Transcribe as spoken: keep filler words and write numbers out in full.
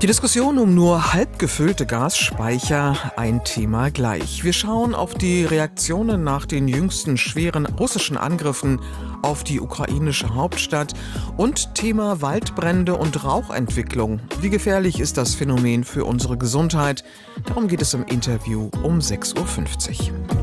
Die Diskussion um nur halb gefüllte Gasspeicher, ein Thema gleich. Wir schauen auf die Reaktionen nach den jüngsten schweren russischen Angriffen auf die ukrainische Hauptstadt und Thema Waldbrände und Rauchentwicklung. Wie gefährlich ist das Phänomen für unsere Gesundheit? Darum geht es im Interview um sechs Uhr fünfzig.